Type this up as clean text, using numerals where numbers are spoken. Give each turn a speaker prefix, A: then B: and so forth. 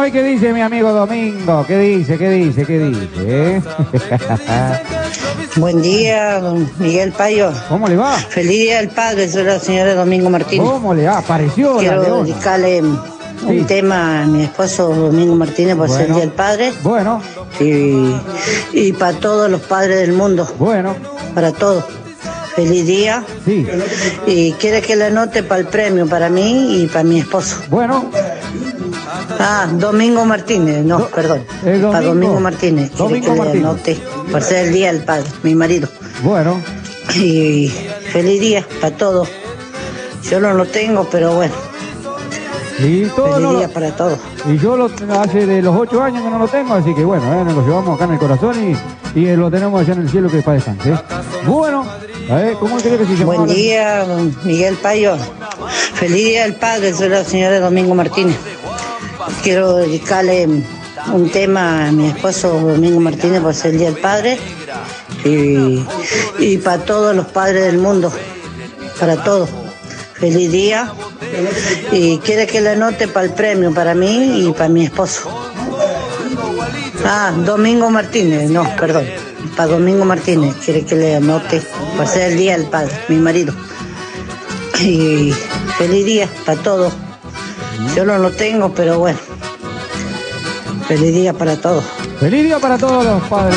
A: hoy? ¿Qué dice mi amigo Domingo? ¿Qué dice? ¿Qué dice? ¿Qué dice?
B: Buen día, don Miguel Payo.
A: ¿Cómo le va?
B: Feliz día del padre, soy la señora Domingo Martínez.
A: ¿Cómo le va? Apareció la
B: Quiero
A: leona.
B: dedicarle un tema a mi esposo Domingo Martínez por ser el día del padre.
A: Bueno.
B: Y para todos los padres del mundo.
A: Bueno.
B: Para todos. Feliz día.
A: Sí.
B: Y quiere que le anote para el premio, para mí y para mi esposo.
A: Bueno.
B: Domingo Martínez, perdón. Para Domingo Martínez. Quiere que le anote por ser el día del padre, mi marido.
A: Bueno.
B: Y feliz día para todos. Yo no lo tengo, pero bueno.
A: Y todo
B: feliz día para todos.
A: Y yo hace de los 8 años que no lo tengo, así que bueno, nos lo llevamos acá en el corazón y lo tenemos allá en el cielo, que para descanse. Bueno, a ver, ¿cómo cree que se llama?
B: Buen día, don Miguel Payo. Feliz día del padre, soy la señora Domingo Martínez. Quiero dedicarle un tema a mi esposo Domingo Martínez por ser el día del padre y para todos los padres del mundo, para todos. Feliz día. Y quiere que le anote para el premio, para mí y para mi esposo. Domingo Martínez, perdón. Para Domingo Martínez, quiere que le anote por ser el día del padre, mi marido. Y feliz día para todos. Yo no lo tengo, pero bueno. Feliz día para todos.
A: Feliz día para todos los padres.